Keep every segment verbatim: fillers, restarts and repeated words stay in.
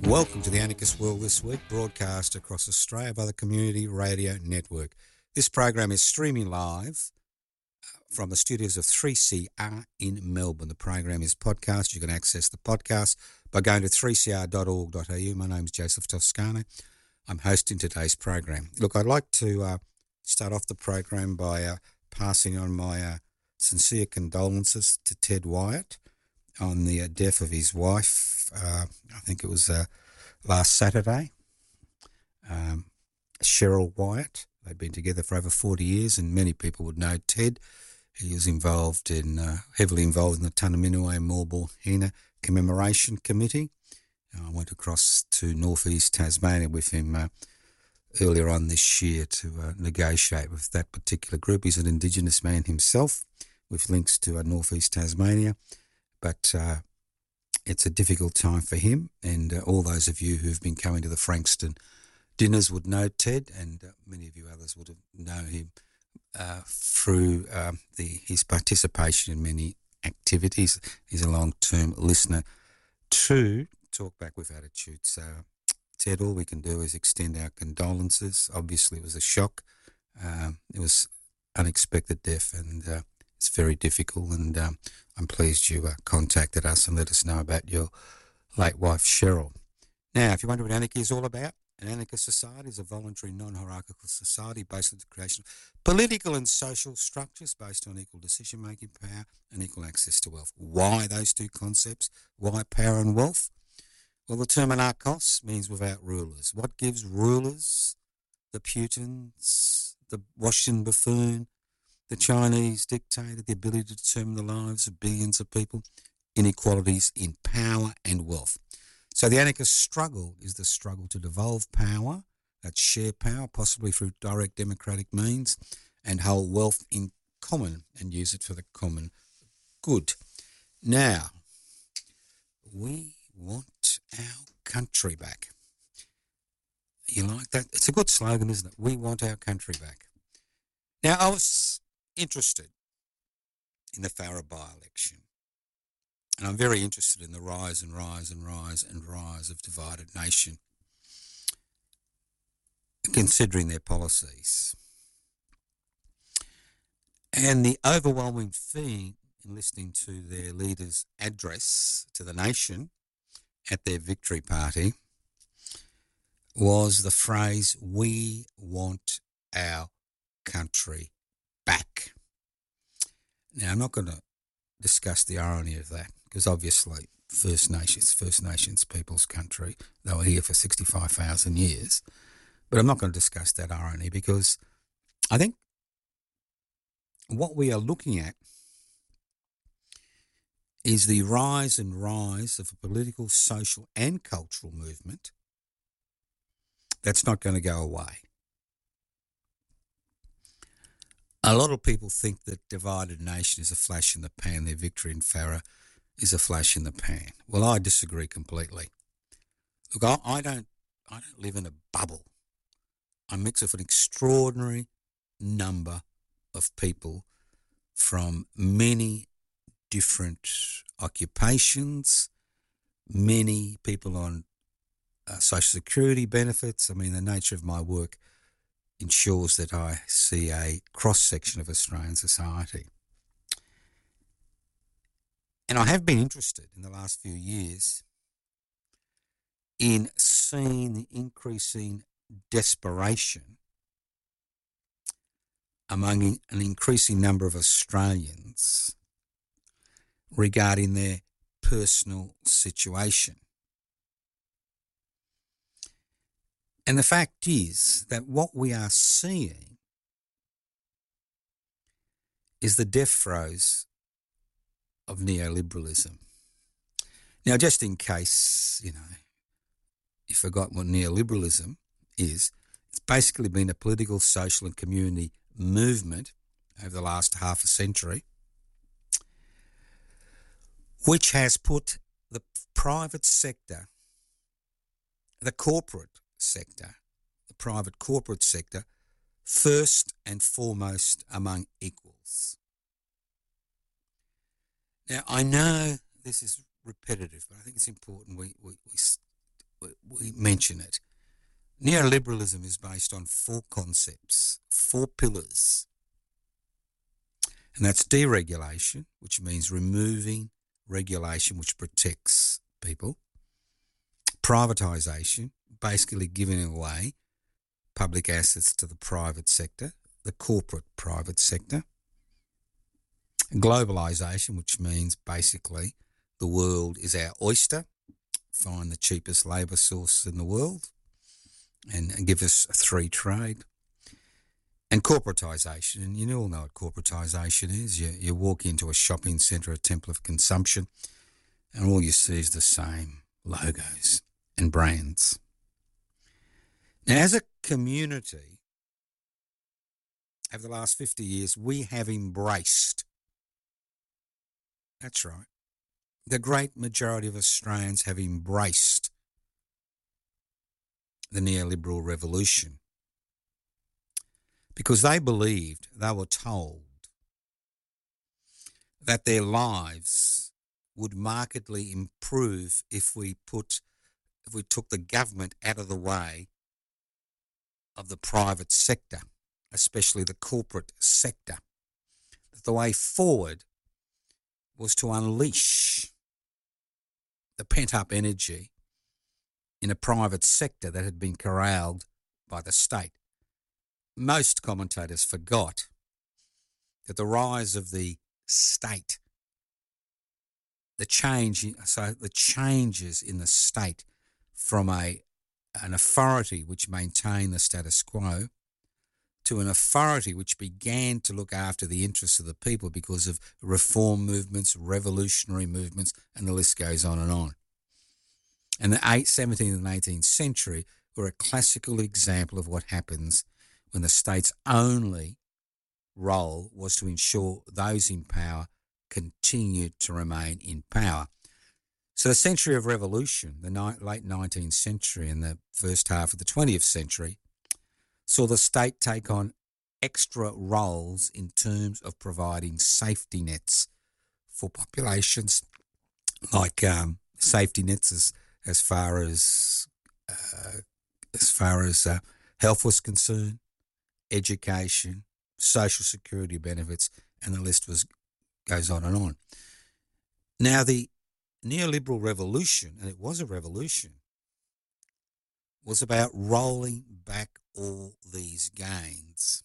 Welcome to the Anarchist World This Week, broadcast across Australia by the Community Radio Network. This program is streaming live from the studios of three C R in Melbourne. The program is podcast. You can access the podcast by going to three c r dot org dot a u. My name's Joseph Toscano. I'm hosting today's program. Look, I'd like to uh, start off the program by uh, passing on my uh, sincere condolences to Ted Wyatt on the uh, death of his wife. Uh, I think it was uh, last Saturday. Um, Cheryl Wyatt. They'd been together for over forty years, and many people would know Ted. He was involved in, uh, heavily involved in the Tunnerminnerwait Maulboy Hina Commemoration Committee. I went across to North East Tasmania with him uh, earlier on this year to uh, negotiate with that particular group. He's an Indigenous man himself with links to uh, North East Tasmania, but uh, it's a difficult time for him, and uh, all those of you who've been coming to the Frankston dinners would know Ted, and uh, many of you others would have known him uh, through um, the his participation in many activities. He's a long-term listener to Talk Back with Attitude. So, Ted, all we can do is extend our condolences. Obviously, it was a shock. Um, it was unexpected death, and uh, it's very difficult, and um, I'm pleased you uh, contacted us and let us know about your late wife, Cheryl. Now, if you wonder what anarchy is all about, an anarchist society is a voluntary, non-hierarchical society based on the creation of political and social structures based on equal decision-making power and equal access to wealth. Why those two concepts? Why power and wealth? Well, the term anarchos means without rulers. What gives rulers, the Putins, the Washington buffoon, the Chinese dictator, the ability to determine the lives of billions of people? Inequalities in power and wealth. So the anarchist struggle is the struggle to devolve power, that's share power, possibly through direct democratic means, and hold wealth in common and use it for the common good. Now, we want our country back. You like that? It's a good slogan, isn't it? We want our country back. Now, I was interested in the Farrer by-election. And I'm very interested in the rise and rise and rise and rise of divided nation, considering their policies. And the overwhelming theme in listening to their leader's address to the nation at their victory party was the phrase, "We want our country back." Now, I'm not going to discuss the irony of that, because obviously First Nations, First Nations people's country, they were here for sixty-five thousand years. But I'm not going to discuss that irony, because I think what we are looking at is the rise and rise of a political, social and cultural movement that's not going to go away. A lot of people think that divided nation is a flash in the pan. Their victory in Farrer is a flash in the pan. Well, I disagree completely. Look, I, I don't, I don't live in a bubble. I mix with an extraordinary number of people from many different occupations, many people on uh, social security benefits. I mean, the nature of my work ensures that I see a cross-section of Australian society. And I have been interested in the last few years in seeing the increasing desperation among an increasing number of Australians regarding their personal situation. And the fact is that what we are seeing is the death throes of neoliberalism. Now, just in case, you know, you forgot what neoliberalism is, it's basically been a political, social and community movement over the last half a century, which has put the private sector, the corporate sector, the private corporate sector, first and foremost among equals. Now, I know this is repetitive, but I think it's important we, we, we we mention it. Neoliberalism is based on four concepts, four pillars. And that's deregulation, which means removing regulation which protects people. Privatisation, basically giving away public assets to the private sector, the corporate private sector. Globalisation, which means basically the world is our oyster, find the cheapest labour source in the world and, and give us a free trade. And corporatisation, and you all know what corporatisation is. You, you walk into a shopping centre, a temple of consumption, and all you see is the same logos and brands. Now, as a community, over the last fifty years, we have embraced, that's right, the great majority of Australians have embraced the neoliberal revolution because they believed, they were told, that their lives would markedly improve if we put, if we took the government out of the way of the private sector, especially the corporate sector. That the way forward was to unleash the pent-up energy in a private sector that had been corralled by the state. Most commentators forgot that the rise of the state, the change, so the changes in the state from a an authority which maintained the status quo to an authority which began to look after the interests of the people because of reform movements, revolutionary movements, and the list goes on and on. And the seventeenth and eighteenth century were a classical example of what happens when the state's only role was to ensure those in power continued to remain in power. So the century of revolution, the ni- late nineteenth century and the first half of the twentieth century, saw the state take on extra roles in terms of providing safety nets for populations, like um, safety nets as as far as uh, as far as uh, health was concerned, education, social security benefits, and the list was goes on and on. Now the neoliberal revolution, and it was a revolution, was about rolling back all these gains.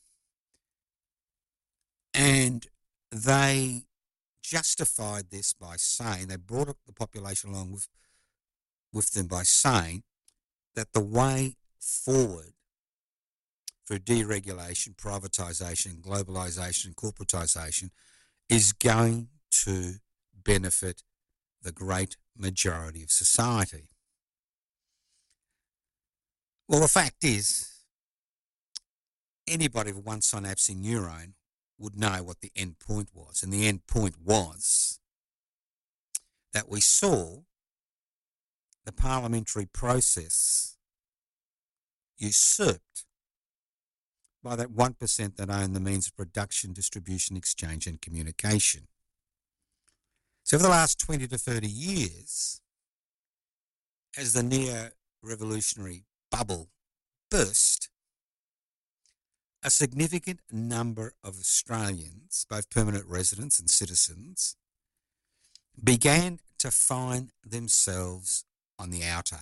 And they justified this by saying, they brought up the population along with, with them by saying that the way forward for deregulation, privatisation, globalisation, corporatisation is going to benefit the great majority of society. Well, the fact is, anybody with one synapsing neuron would know what the end point was. And the end point was that we saw the parliamentary process usurped by that one percent that own the means of production, distribution, exchange and communication. So for the last twenty to thirty years, as the neo-revolutionary bubble burst, a significant number of Australians, both permanent residents and citizens, began to find themselves on the outer.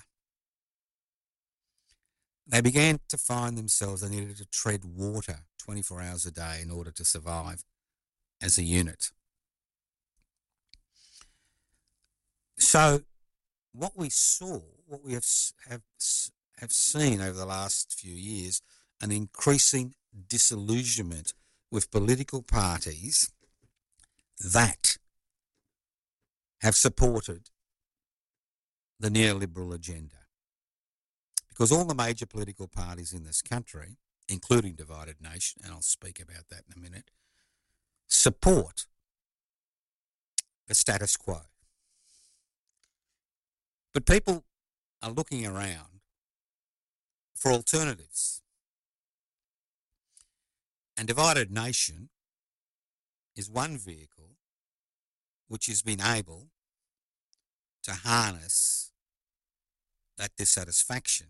They began to find themselves they needed to tread water twenty-four hours a day in order to survive as a unit. So what we saw, what we have, have, have seen over the last few years, an increasing disillusionment with political parties that have supported the neoliberal agenda. Because all the major political parties in this country, including Divided Nation, and I'll speak about that in a minute, support the status quo. But people are looking around for alternatives. And Divided Nation is one vehicle which has been able to harness that dissatisfaction.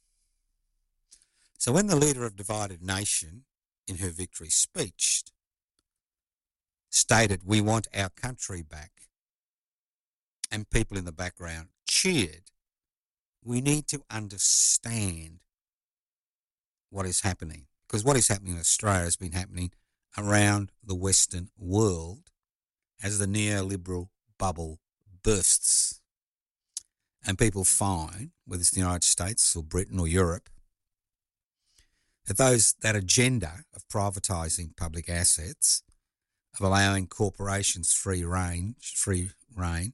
So when the leader of Divided Nation, in her victory speech, stated, "We want our country back," and people in the background cheered, we need to understand what is happening. Because what is happening in Australia has been happening around the Western world as the neoliberal bubble bursts. And people find, whether it's the United States or Britain or Europe, that those that agenda of privatising public assets, of allowing corporations free range, free reign,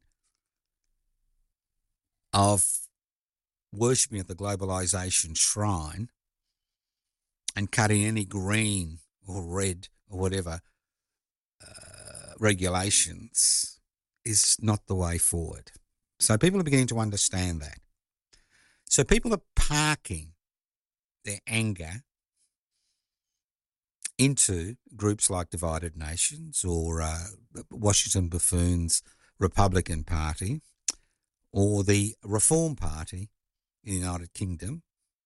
of worshipping at the globalisation shrine and cutting any green or red or whatever uh, regulations is not the way forward. So people are beginning to understand that. So people are parking their anger into groups like Divided Nations or uh, Washington Buffoon's Republican Party or the Reform Party in the United Kingdom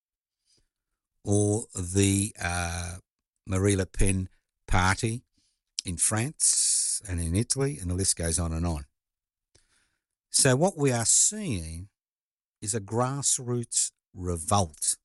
or the uh, Marie Le Pen Party in France and in Italy, and the list goes on and on. So what we are seeing is a grassroots revolt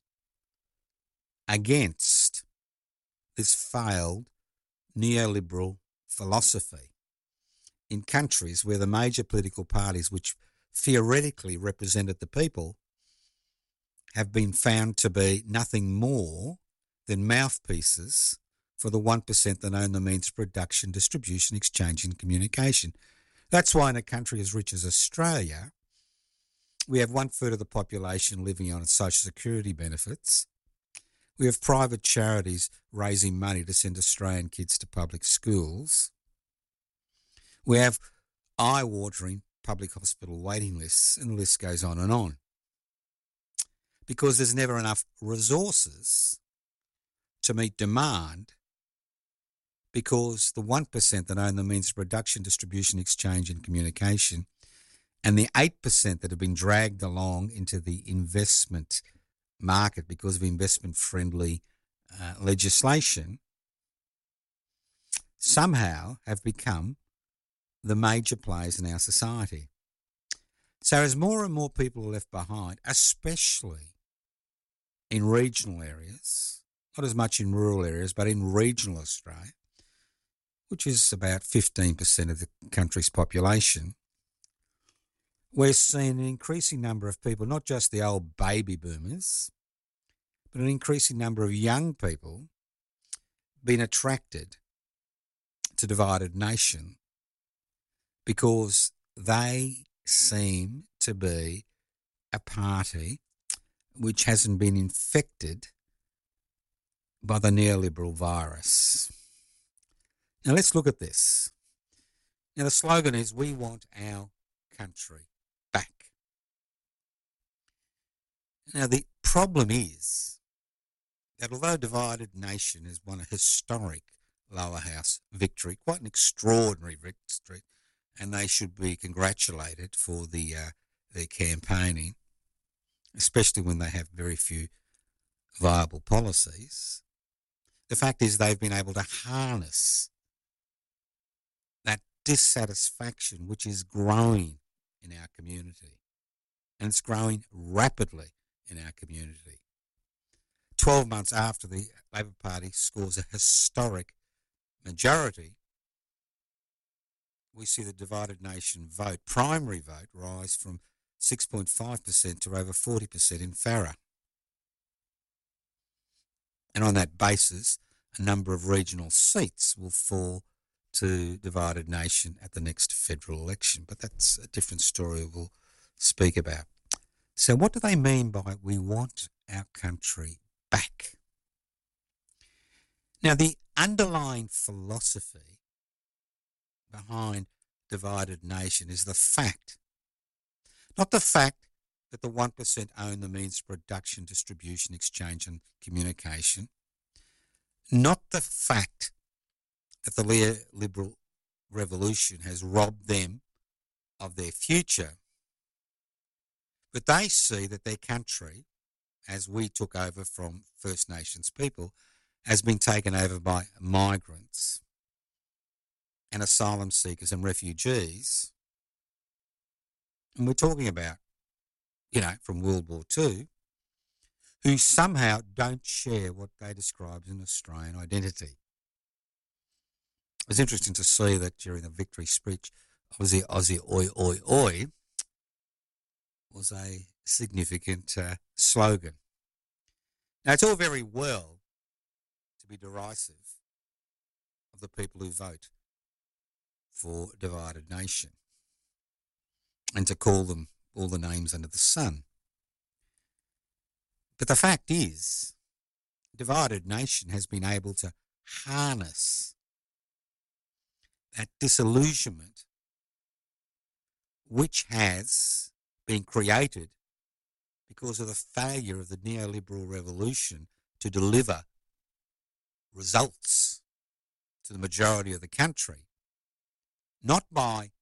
against this failed neoliberal philosophy in countries where the major political parties, which theoretically represented the people, have been found to be nothing more than mouthpieces for the one percent that own the means of production, distribution, exchange and communication. That's why in a country as rich as Australia, we have one third of the population living on social security benefits. We have private charities raising money to send Australian kids to public schools. We have eye-watering public hospital waiting lists, and the list goes on and on. Because there's never enough resources to meet demand, because the one percent that own the means of production, distribution, exchange and communication, and the eight percent that have been dragged along into the investment market because of investment-friendly uh, legislation, somehow have become the major players in our society. So as more and more people are left behind, especially in regional areas, not as much in rural areas, but in regional Australia, which is about fifteen percent of the country's population, we're seeing an increasing number of people, not just the old baby boomers, but an increasing number of young people being attracted to Divided Nation because they seem to be a party which hasn't been infected by the neoliberal virus. Now let's look at this. Now the slogan is, "We want our country back." Now the problem is that although Divided Nation has won a historic lower house victory, quite an extraordinary victory, and they should be congratulated for the uh, their campaigning, especially when they have very few viable policies. The fact is they've been able to harness that dissatisfaction which is growing in our community, and it's growing rapidly in our community. Twelve months after the Labor Party scores a historic majority, we see the Divided Nation vote, primary vote, rise from six point five percent to over forty percent in Farrer. And on that basis, a number of regional seats will fall to Divided Nation at the next federal election. But that's a different story we'll speak about. So what do they mean by "we want our country back"? Now, the underlying philosophy behind Divided Nation is the fact, not the fact that the one percent own the means of production, distribution, exchange and communication, not the fact that the liberal revolution has robbed them of their future, But they see that their country, as we took over from First Nations people, has been taken over by migrants and asylum seekers and refugees. And we're talking about, you know, from World War Two, who somehow don't share what they describe as an Australian identity. It was interesting to see that during the victory speech, Aussie, Aussie, oi, oi, oi, was a significant uh, slogan. Now, it's all very well to be derisive of the people who vote for a divided nation and to call them all the names under the sun. But the fact is, divided nation has been able to harness that disillusionment which has been created because of the failure of the neoliberal revolution to deliver results to the majority of the country, not by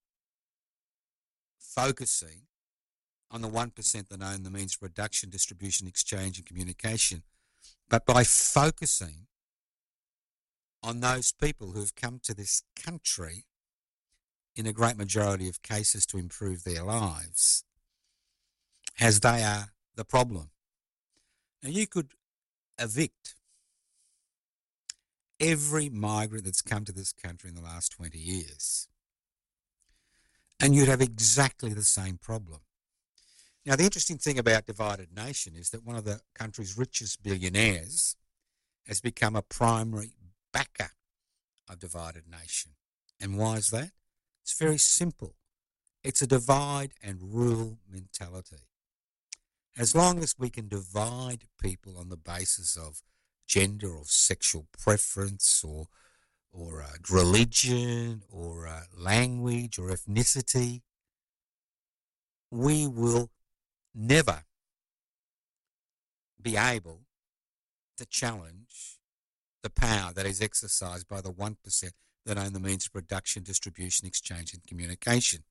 focusing on the one percent that own the means of production, distribution, exchange and communication, but by focusing on those people who have come to this country in a great majority of cases to improve their lives, as they are the problem. Now, you could evict every migrant that's come to this country in the last twenty years, and you'd have exactly the same problem. Now, the interesting thing about divided nation is that one of the country's richest billionaires has become a primary backer of divided nation. And why is that? It's very simple. It's a divide and rule mentality. As long as we can divide people on the basis of gender or sexual preference or or uh, religion or uh, language or ethnicity, we will never be able to challenge the power that is exercised by the one percent that own the means of production, distribution, exchange and communication.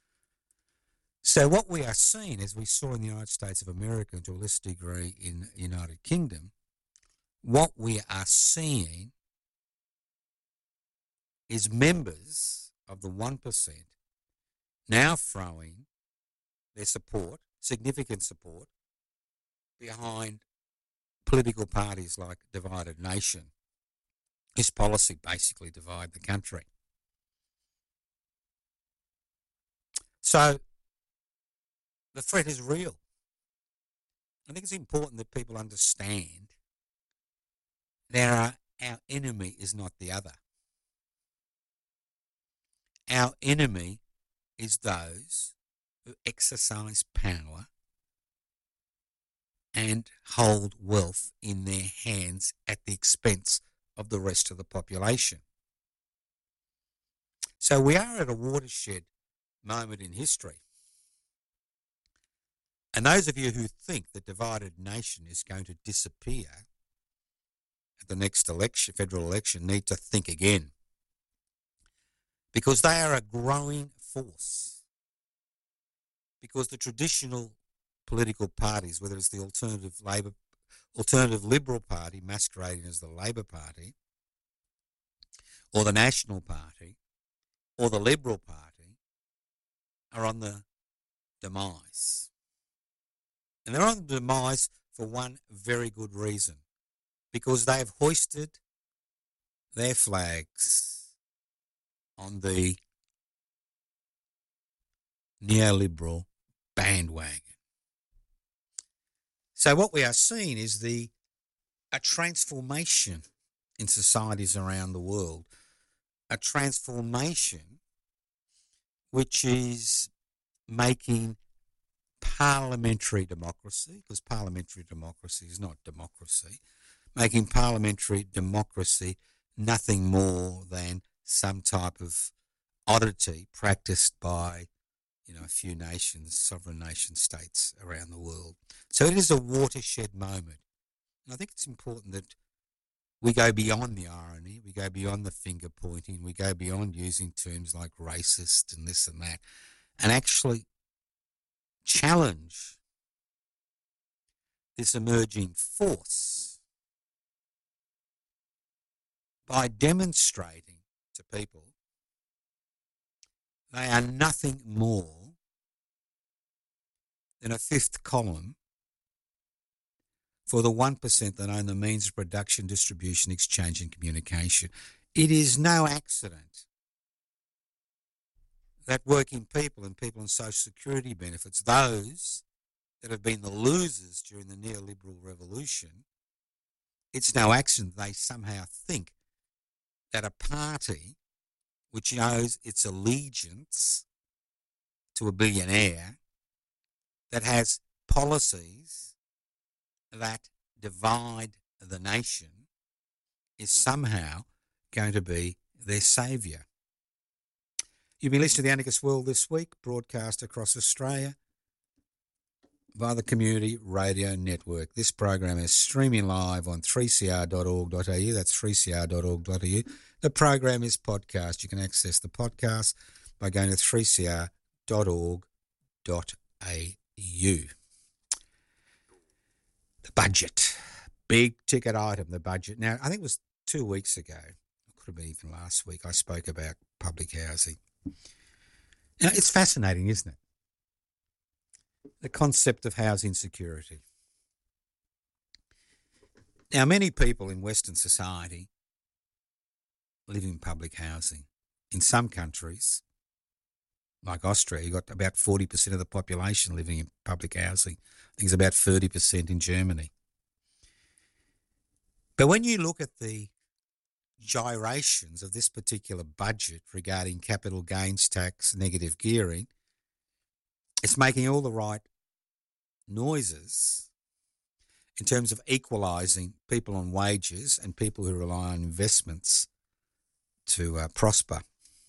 So what we are seeing, as we saw in the United States of America and to a lesser degree in the United Kingdom, what we are seeing is members of the one percent now throwing their support, significant support, behind political parties like Divided Nation. This policy basically divide the country. So the threat is real. I think it's important that people understand that our, our enemy is not the other. Our enemy is those who exercise power and hold wealth in their hands at the expense of the rest of the population. So we are at a watershed moment in history. And those of you who think that divided nation is going to disappear at the next election, federal election, need to think again. Because they are a growing force. Because the traditional political parties, whether it's the Alternative Labor, Alternative Liberal Party masquerading as the Labor Party, or the National Party, or the Liberal Party, are on the demise. And they're on the demise for one very good reason. Because they have hoisted their flags on the neoliberal bandwagon. So what we are seeing is the a transformation in societies around the world, a transformation which is making parliamentary democracy, because parliamentary democracy is not democracy, making parliamentary democracy nothing more than some type of oddity practiced by, you know, a few nations, sovereign nation states around the world. So it is a watershed moment. And I think it's important that we go beyond the irony, we go beyond the finger pointing, we go beyond using terms like racist and this and that, and actually challenge this emerging force by demonstrating to people they are nothing more than a fifth column for the one percent that own the means of production, distribution, exchange and communication. It is no accident that working people and people on social security benefits, those that have been the losers during the neoliberal revolution, it's no accident they somehow think that a party which owes its allegiance to a billionaire, that has policies that divide the nation, is somehow going to be their saviour. You've been listening to The Anarchist World This Week, broadcast across Australia via the Community Radio Network. This program is streaming live on three c r dot org dot a u. That's three c r dot org dot a u. The program is podcast. You can access the podcast by going to three c r dot org dot a u. The budget. Big ticket item, the budget. Now, I think it was two weeks ago, it could have been even last week, I spoke about public housing. Now, it's fascinating, isn't it? The concept of housing security. Now, many people in Western society live in public housing. In some countries, like Austria, you've got about forty percent of the population living in public housing. I think it's about thirty percent in Germany. But when you look at the gyrations of this particular budget regarding capital gains tax, negative gearing, it's making all the right noises in terms of equalising people on wages and people who rely on investments to uh, prosper.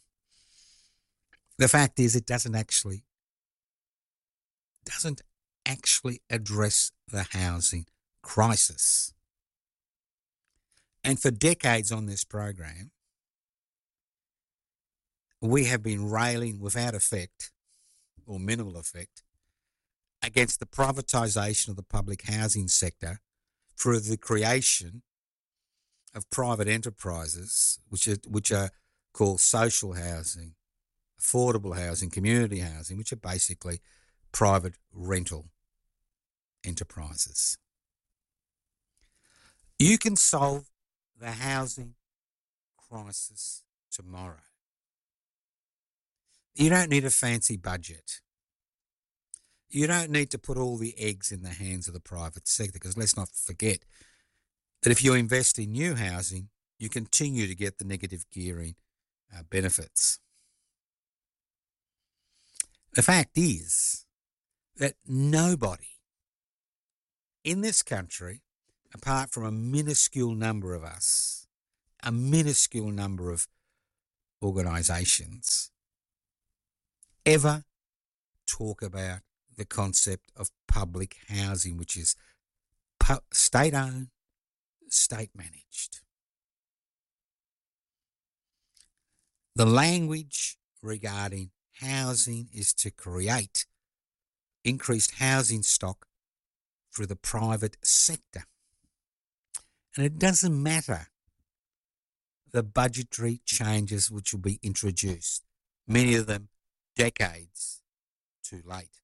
The fact is, it doesn't actually doesn't actually address the housing crisis. And for decades on this program, we have been railing without effect or minimal effect against the privatisation of the public housing sector through the creation of private enterprises, which are, which are called social housing, affordable housing, community housing, which are basically private rental enterprises. You can solve the housing crisis tomorrow. You don't need a fancy budget. You don't need to put all the eggs in the hands of the private sector, because let's not forget that if you invest in new housing, you continue to get the negative gearing uh, benefits. The fact is that nobody in this country, apart from a minuscule number of us, a minuscule number of organisations, ever talk about the concept of public housing, which is pu- state-owned, state-managed. The language regarding housing is to create increased housing stock through the private sector. And it doesn't matter the budgetary changes which will be introduced, many of them decades too late.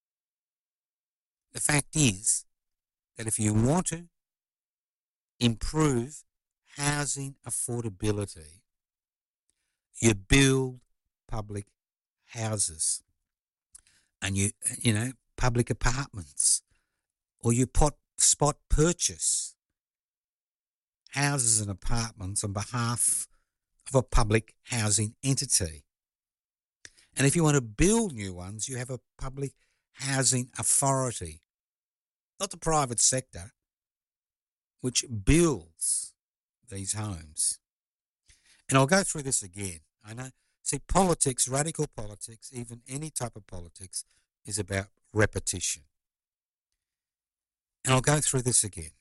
The fact is that if you want to improve housing affordability, you build public houses and you, you know, public apartments, or you pot, spot purchase houses and apartments on behalf of a public housing entity. And if you want to build new ones, you have a public housing authority, not the private sector, which builds these homes. And I'll go through this again. I know, see, politics, radical politics, even any type of politics, is about repetition. And I'll go through this again.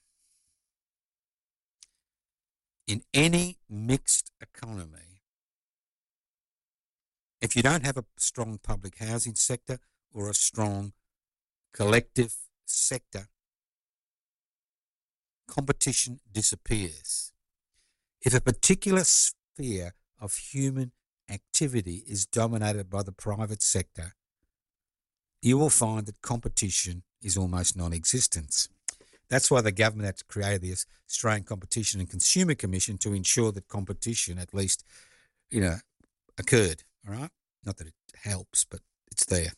In any mixed economy, if you don't have a strong public housing sector or a strong collective sector competition disappears. If a particular sphere of human activity is dominated by the private sector, you will find that competition is almost non-existent. That's why the government had created the Australian Competition and Consumer Commission to ensure that competition, at least, you know, occurred. All right, not that it helps, but it's there.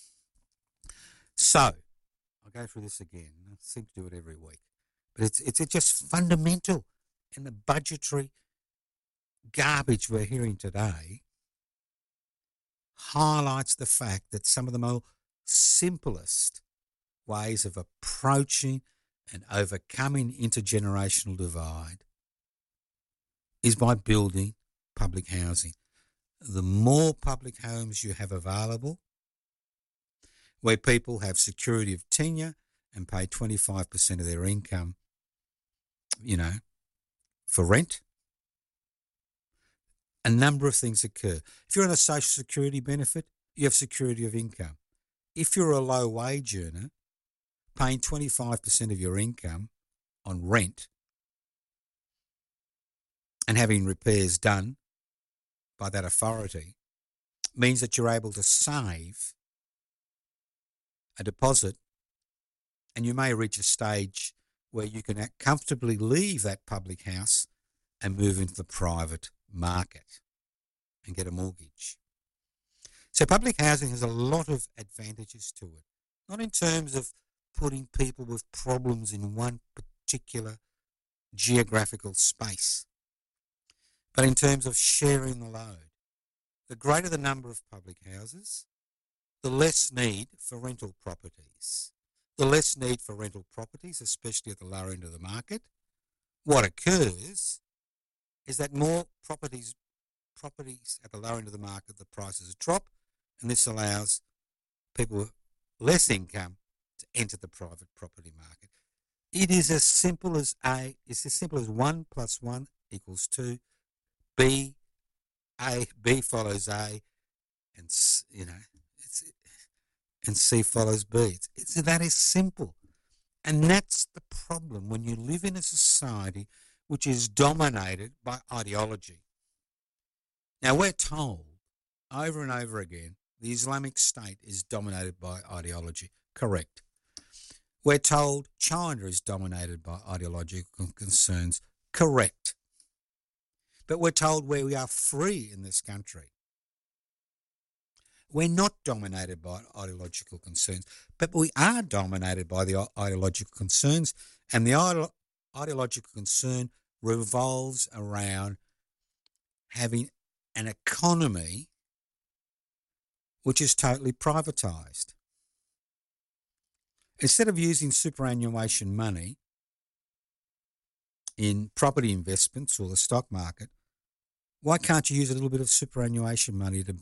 So I'll go through this again. I seem to do it every week, but it's it's just fundamental in the budgetary garbage we're hearing today. Highlights the fact that some of the more simplest ways of approaching and overcoming intergenerational divide is by building public housing. The more public homes you have available, where people have security of tenure and pay twenty-five percent of their income, you know, for rent, a number of things occur. If you're on a social security benefit, you have security of income. If you're a low wage earner, paying twenty-five percent of your income on rent and having repairs done by that authority means that you're able to save a deposit, and you may reach a stage where you can comfortably leave that public house and move into the private market and get a mortgage. So public housing has a lot of advantages to it, not in terms of putting people with problems in one particular geographical space, but in terms of sharing the load. The greater the number of public houses, the less need for rental properties. The less need for rental properties, especially at the lower end of the market. What occurs is that more properties properties at the lower end of the market, the prices drop, and this allows people with less income to enter the private property market. It is as simple as A, it's as simple as one plus one equals two. B, A, B follows A, and you know, it's and C follows B. It's, it's that is simple, and that's the problem when you live in a society which is dominated by ideology. Now we're told over and over again the Islamic State is dominated by ideology. Correct. We're told China is dominated by ideological concerns. Correct. But we're told where we are free in this country. We're not dominated by ideological concerns, but we are dominated by the ideological concerns, and the ide- ideological concern revolves around having an economy which is totally privatised. Instead of using superannuation money in property investments or the stock market, why can't you use a little bit of superannuation money to